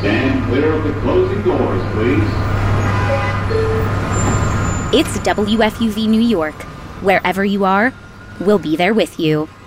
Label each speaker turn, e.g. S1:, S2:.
S1: Stand clear of the closing doors, please.
S2: It's WFUV New York. Wherever you are, we'll be there with you.